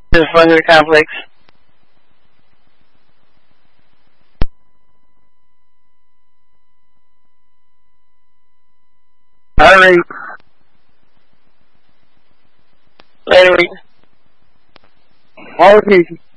to the front of the complex. All right. Later. All right.